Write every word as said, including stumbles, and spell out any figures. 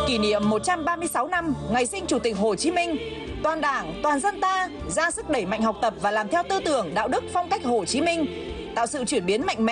Kỷ niệm một trăm ba mươi sáu năm ngày sinh Chủ tịch Hồ Chí Minh, toàn Đảng, toàn dân ta ra sức đẩy mạnh học tập và làm theo tư tưởng, đạo đức, phong cách Hồ Chí Minh, tạo sự chuyển biến mạnh mẽ